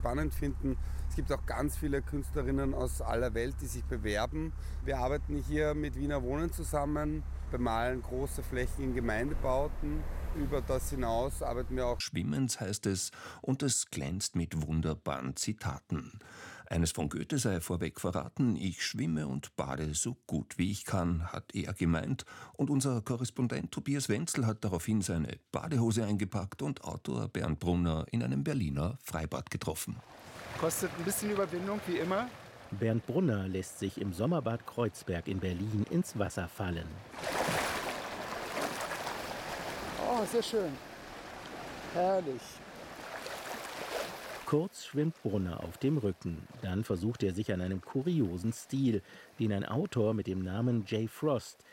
spannend finden. Es gibt auch ganz viele Künstlerinnen aus aller Welt, die sich bewerben. Wir arbeiten hier mit Wiener Wohnen zusammen, bemalen große Flächen in Gemeindebauten. Über das hinaus arbeiten wir auch. Schwimmens heißt es, und es glänzt mit wunderbaren Zitaten. Eines von Goethe sei vorweg verraten: Ich schwimme und bade so gut wie ich kann, hat er gemeint. Und unser Korrespondent Tobias Wenzel hat daraufhin seine Badehose eingepackt und Autor Bernd Brunner in einem Berliner Freibad getroffen. Kostet ein bisschen Überwindung, wie immer. Bernd Brunner lässt sich im Sommerbad Kreuzberg in Berlin ins Wasser fallen. Oh, sehr schön. Herrlich. Kurz schwimmt Brunner auf dem Rücken. Dann versucht er sich an einem kuriosen Stil, den ein Autor mit dem Namen Jay Frost